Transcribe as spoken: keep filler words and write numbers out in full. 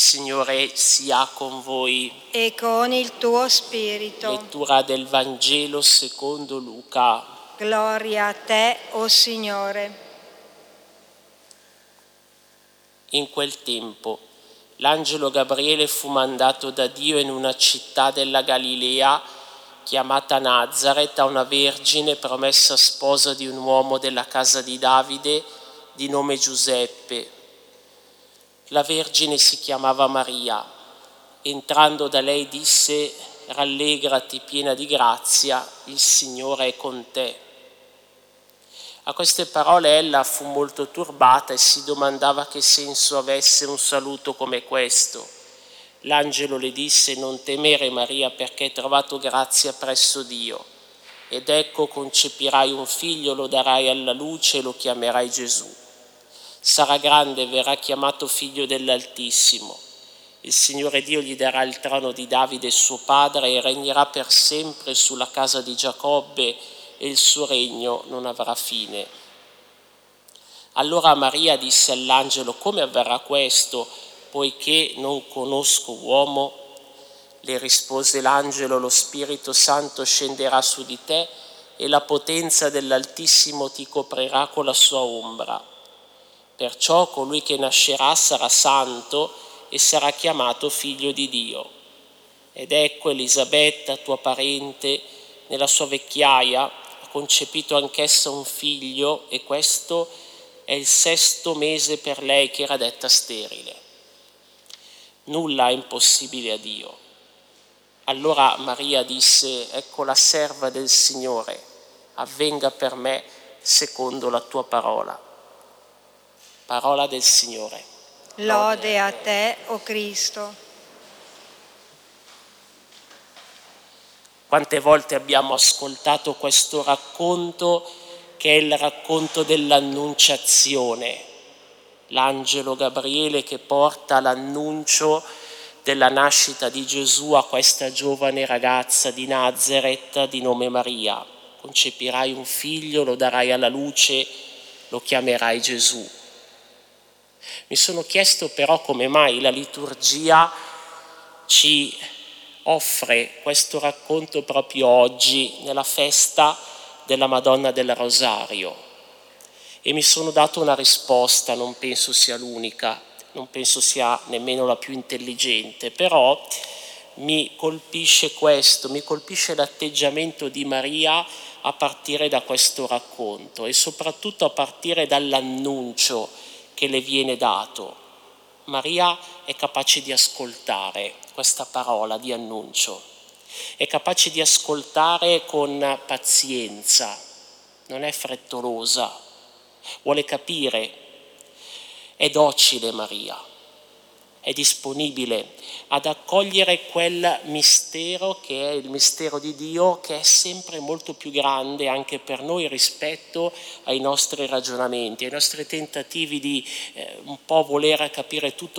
Signore sia con voi. E con il tuo spirito. Lettura del Vangelo secondo Luca. Gloria a te, o Signore. In quel tempo l'angelo Gabriele fu mandato da Dio in una città della Galilea chiamata Nazaret a una vergine promessa sposa di un uomo della casa di Davide di nome Giuseppe. La vergine si chiamava Maria. Entrando da lei disse: rallegrati piena di grazia, il Signore è con te. A queste parole ella fu molto turbata e si domandava che senso avesse un saluto come questo. L'angelo le disse: non temere Maria, perché hai trovato grazia presso Dio. Ed ecco, concepirai un figlio, lo darai alla luce e lo chiamerai Gesù. Sarà grande e verrà chiamato figlio dell'Altissimo. Il Signore Dio gli darà il trono di Davide suo padre e regnerà per sempre sulla casa di Giacobbe e il suo regno non avrà fine. Allora Maria disse all'angelo: come avverrà questo, poiché non conosco uomo? Le rispose l'angelo: lo Spirito Santo scenderà su di te e la potenza dell'Altissimo ti coprirà con la sua ombra. Perciò colui che nascerà sarà santo e sarà chiamato figlio di Dio. Ed ecco, Elisabetta, tua parente, nella sua vecchiaia ha concepito anch'essa un figlio, e questo è il sesto mese per lei che era detta sterile. Nulla è impossibile a Dio. Allora Maria disse: ecco la serva del Signore, avvenga per me secondo la tua parola. Parola del Signore. Lode a te, o Cristo. Quante volte abbiamo ascoltato questo racconto, che è il racconto dell'annunciazione. L'angelo Gabriele che porta l'annuncio della nascita di Gesù a questa giovane ragazza di Nazaret di nome Maria. Concepirai un figlio, lo darai alla luce, lo chiamerai Gesù. Mi sono chiesto però come mai la liturgia ci offre questo racconto proprio oggi, nella festa della Madonna del Rosario, e mi sono dato una risposta. Non penso sia l'unica, non penso sia nemmeno la più intelligente, però mi colpisce questo, mi colpisce l'atteggiamento di Maria a partire da questo racconto e soprattutto a partire dall'annuncio che le viene dato. Maria è capace di ascoltare questa parola di annuncio, è capace di ascoltare con pazienza, non è frettolosa, vuole capire, è docile Maria, è disponibile ad accogliere quel mistero che è il mistero di Dio, che è sempre molto più grande anche per noi rispetto ai nostri ragionamenti, ai nostri tentativi di eh, un po' voler capire tutto